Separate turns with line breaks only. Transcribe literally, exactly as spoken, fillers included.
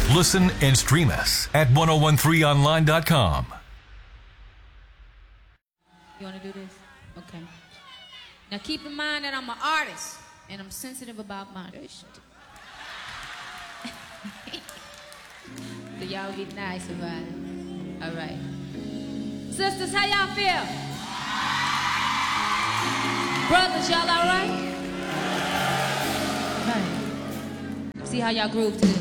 Listen and stream us at ten thirteen online dot com.
You want to do this? Okay. Now keep in mind that I'm an artist and I'm sensitive about my shit. So y'all get nice about it. All right. Sisters, how y'all feel? Brothers, y'all all right? Right. See how y'all groove to this.